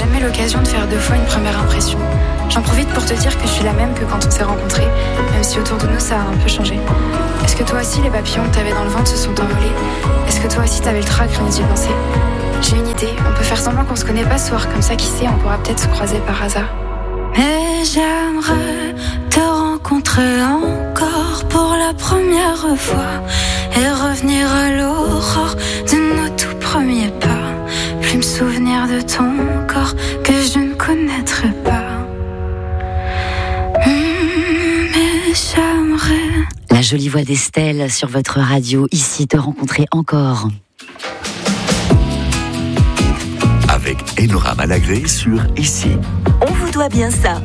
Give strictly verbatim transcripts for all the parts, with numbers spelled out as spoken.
jamais l'occasion de faire deux fois une première impression. J'en profite pour te dire que je suis la même que quand on s'est rencontrés, même si autour de nous ça a un peu changé. Est-ce que toi aussi les papillons que t'avais dans le ventre se sont envolés? Est-ce que toi aussi t'avais le trac rien d'y penser? J'ai une idée, on peut faire semblant qu'on se connaît pas ce soir, comme ça qui sait, on pourra peut-être se croiser par hasard. Mais j'aimerais te rencontrer encore pour la première fois et revenir à l'aurore de nos tout premiers pas. Plus me souvenir de ton corps que je ne connaîtrai pas. Mmh, mais j'aimerais. La jolie voix d'Estelle sur votre radio, ici, te rencontrer encore. Avec Enora Malagré sur Ici. On vous doit bien ça.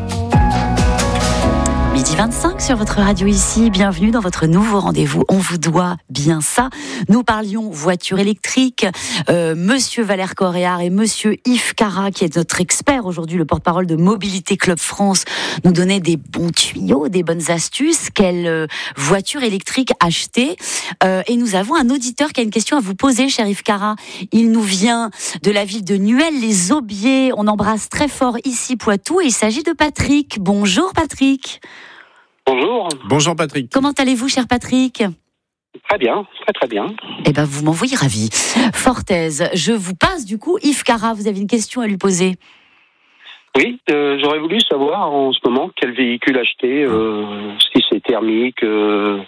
midi vingt-cinq sur votre radio ici, bienvenue dans votre nouveau rendez-vous. On vous doit bien ça. Nous parlions voiture électrique. Euh, Monsieur Valère Coréard et Monsieur Yves Cara, qui est notre expert aujourd'hui, le porte-parole de Mobilité Club France, nous donnait des bons tuyaux, des bonnes astuces. Quelle euh, voiture électrique acheter euh, Et nous avons un auditeur qui a une question à vous poser, cher Yves Cara. Il nous vient de la ville de Nuel-les-Aubiers. On embrasse très fort ici Poitou et il s'agit de Patrick. Bonjour Patrick. Bonjour. Bonjour Patrick. Comment allez-vous, cher Patrick ? Très bien, très très bien. Eh ben, vous m'envoyez ravi. Fortaise, je vous passe du coup. Yves Cara, vous avez une question à lui poser ? Oui, euh, j'aurais voulu savoir en ce moment quel véhicule acheter, euh, si c'est thermique, euh,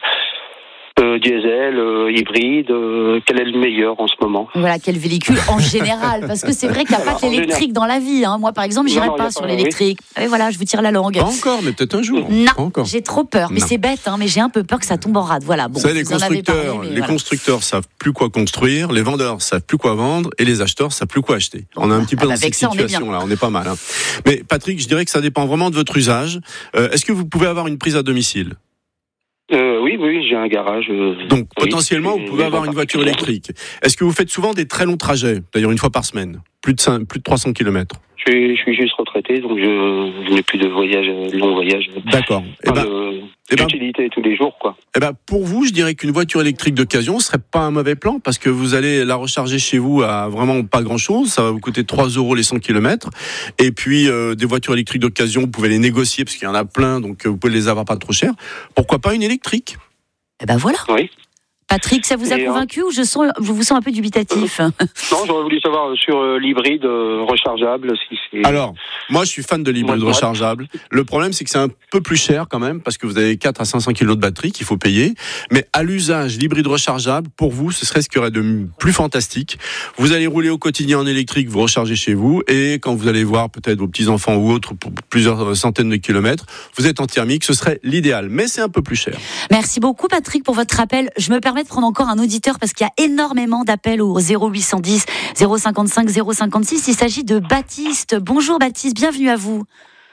euh, diesel, euh, hybride, euh, quel est le meilleur en ce moment ? Voilà, quel véhicule en général, parce que c'est vrai qu'il n'y a pas que l'électrique dans la vie. Hein. Moi, par exemple, j'irai non, non, pas sur pas, l'électrique. Oui. Et voilà, je vous tire la langue. Pas encore, mais peut-être un jour. Non, pas encore. J'ai trop peur. Mais Non. c'est bête, hein, mais j'ai un peu peur que ça tombe en rade. Voilà. Bon, vous savez, les vous en avez constructeurs, parlé, mais les voilà. constructeurs savent plus quoi construire, les vendeurs savent plus quoi vendre, et les acheteurs savent plus quoi acheter. On est un petit peu Ah bah dans avec cette ça, on est situation-là. On est pas mal. Hein. Mais Patrick, je dirais que ça dépend vraiment de votre usage. Euh, est-ce que vous pouvez avoir une prise à domicile ? euh, Oui, oui, j'ai un garage. Euh, Donc oui, potentiellement, vous pouvez avoir une voiture électrique. Est-ce que vous faites souvent des très longs trajets, d'ailleurs une fois par semaine, plus de cinq, plus de trois cents kilomètres ? Je suis, je suis juste retraité, donc je, je n'ai plus de voyage, long voyage. D'accord. Eh ben, euh, eh ben, d'utilité tous les jours, quoi. Eh ben, pour vous, je dirais qu'une voiture électrique d'occasion serait pas un mauvais plan, parce que vous allez la recharger chez vous à vraiment pas grand chose. Ça va vous coûter trois euros les cent kilomètres. Et puis, euh, des voitures électriques d'occasion, vous pouvez les négocier, parce qu'il y en a plein, donc vous pouvez les avoir pas trop cher. Pourquoi pas une électrique ? Eh ben voilà. Oui. Patrick, ça vous a Et convaincu euh... ou je, sens, je vous sens un peu dubitatif ? Non, j'aurais voulu savoir sur euh, l'hybride euh, rechargeable. Si c'est... Alors, moi je suis fan de l'hybride Moi, rechargeable. Le problème c'est que c'est un peu plus cher quand même, parce que vous avez quatre à cinq cents kilos de batterie qu'il faut payer. Mais à l'usage, l'hybride rechargeable, pour vous, ce serait ce qu'il y aurait de plus fantastique. Vous allez rouler au quotidien en électrique, vous rechargez chez vous, et quand vous allez voir peut-être vos petits-enfants ou autres pour plusieurs centaines de kilomètres, vous êtes en thermique, ce serait l'idéal. Mais c'est un peu plus cher. Merci beaucoup Patrick pour votre appel. Je me permets de prendre encore un auditeur parce qu'il y a énormément d'appels au zéro huit cent dix, zéro cinquante-cinq, zéro cinquante-six. Il s'agit de Baptiste. Bonjour Baptiste, bienvenue à vous.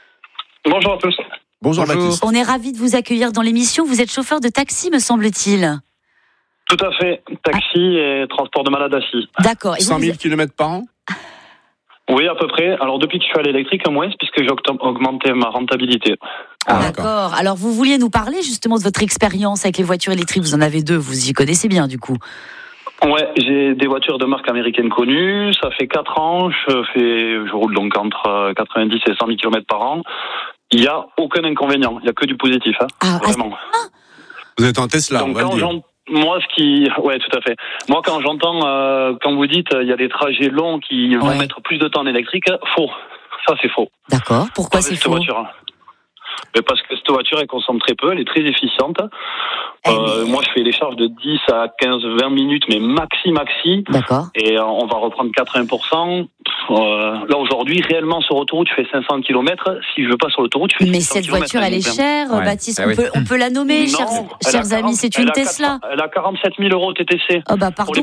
Bonjour à tous. Bonjour, Bonjour. Baptiste. On est ravis de vous accueillir dans l'émission. Vous êtes chauffeur de taxi, me semble-t-il. Tout à fait. Taxi et transport de malades assis. D'accord. Et vous, cent mille kilomètres par an ? Oui, à peu près. Alors, depuis que je suis à l'électrique, moins, puisque j'ai augmenté ma rentabilité. Ah, d'accord. d'accord. Alors, vous vouliez nous parler justement de votre expérience avec les voitures électriques. Vous en avez deux, vous y connaissez bien du coup. Ouais, j'ai des voitures de marque américaine connues. Ça fait quatre ans. Je, fais, je roule donc entre quatre-vingt-dix et cent mille kilomètres par an. Il n'y a aucun inconvénient. Il n'y a que du positif. Hein, ah, vraiment. Ah. Vous êtes en Tesla, donc, on va le dire. Moi, ce qui, ouais, tout à fait. Moi, quand j'entends, euh, quand vous dites, il y a des trajets longs qui vont ouais. mettre plus de temps en électrique, faux. Ça, c'est faux. D'accord. Pourquoi c'est faux ? Voiture. Mais parce que cette voiture, elle consomme très peu, elle est très efficiente. Euh, mais... Moi, je fais les charges de dix à quinze, vingt minutes, mais maxi, maxi. D'accord. Et on va reprendre quatre-vingts pour cent. Euh, là, aujourd'hui, réellement, sur autoroute, je fais cinq cents kilomètres. Si je veux pas sur l'autoroute, je fais mais six cents cette kilomètres. voiture, elle est chère, ouais. Baptiste. Ah on, oui. peut, on peut la nommer, non, chers, chers quarante, amis. C'est une Tesla. Elle a quarante-sept mille euros T T C. Oh, bah, pardon.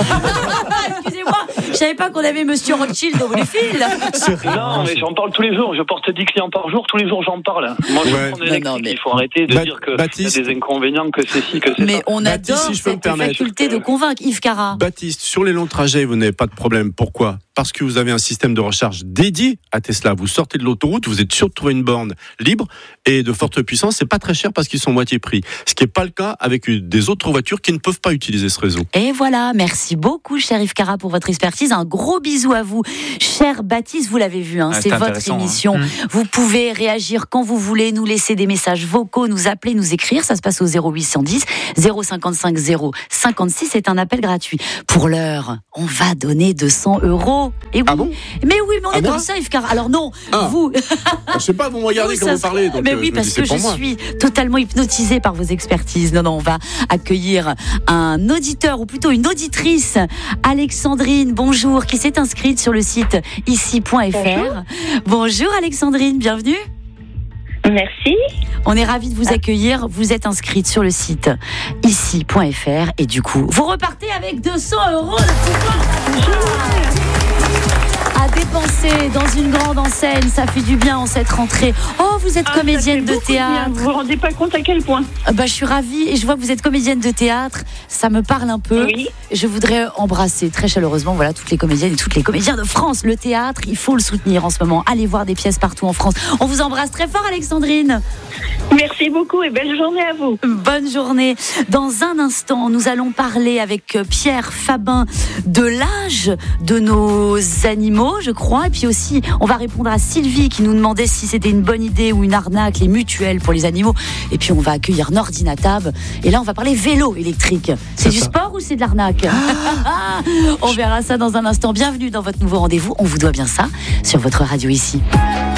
Excusez-moi. Je savais pas qu'on avait Monsieur Rothschild dans les fils. Non, mais j'en parle tous les jours. Je porte dix clients par jour. Tous les jours, j'en parle. Moi, je ouais. prends l'électrique. Non, non, mais... Il faut arrêter de ba- dire qu'il y a des inconvénients, que c'est ci, que c'est mais ça. Mais on Baptiste, adore si je peux cette me permettre, faculté de convaincre. Yves Cara. Baptiste, sur les longs trajets, vous n'avez pas de problème. Pourquoi ? parce que vous avez un système de recharge dédié à Tesla. Vous sortez de l'autoroute, vous êtes sûr de trouver une borne libre et de forte puissance. C'est pas très cher parce qu'ils sont moitié prix. Ce qui n'est pas le cas avec des autres voitures qui ne peuvent pas utiliser ce réseau. Et voilà, merci beaucoup, cher Yves Cara, pour votre expertise. Un gros bisou à vous, cher Baptiste. Vous l'avez vu, hein, ah, c'est votre émission. Hein. Vous pouvez réagir quand vous voulez, nous laisser des messages vocaux, nous appeler, nous écrire. Ça se passe au zéro huit cent dix zéro cinquante-cinq zéro cinquante-six. C'est un appel gratuit. Pour l'heure, on va donner deux cents euros. Et oui. Ah bon? Mais oui, mais on ah est moi comme ça, Yves Cara. Alors non, ah. vous. Je sais pas, vous me regardez quand vous parlez. Donc mais euh, oui, je parce dis, que je moi. suis totalement hypnotisée par vos expertises. Non, non, on va accueillir un auditeur, ou plutôt une auditrice, Alexandrine, bonjour, qui s'est inscrite sur le site ici point f r. Bonjour. Bonjour Alexandrine, bienvenue. Merci. On est ravis de vous accueillir. Vous êtes inscrite sur le site ici point f r et du coup, vous repartez avec deux cents euros de à dépenser dans une grande enseigne. Ça fait du bien en cette rentrée. Oh, vous êtes ah, comédienne de théâtre. Vous vous rendez pas compte à quel point. Bah, je suis ravie et je vois que vous êtes comédienne de théâtre. Ça me parle un peu. Oui. Je voudrais embrasser très chaleureusement voilà, toutes les comédiennes et toutes les comédiens de France. Le théâtre, il faut le soutenir en ce moment. Allez voir des pièces partout en France. On vous embrasse très fort, Alexandrine. Merci beaucoup et belle journée à vous. Bonne journée. Dans un instant, nous allons parler avec Pierre Fabin de l'âge de nos animaux, je crois. Et puis aussi, on va répondre à Sylvie qui nous demandait si c'était une bonne idée ou une arnaque, les mutuelles pour les animaux. Et puis, on va accueillir Nordinatab. Et là, on va parler vélo électrique. C'est, c'est du ça. Sport ou c'est de l'arnaque? Ah on verra ça dans un instant. Bienvenue dans votre nouveau rendez-vous. On vous doit bien ça sur votre radio ici.